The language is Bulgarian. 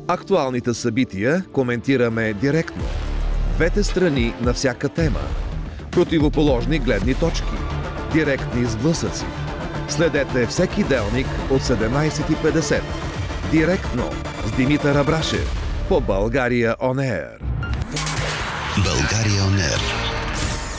Актуалните събития коментираме директно. Двете страни на всяка тема. Противоположни гледни точки. Директни сблъсъци. Следете всеки делник от 17:50. Директно с Димитър Абрашев по България On Air. България On Air.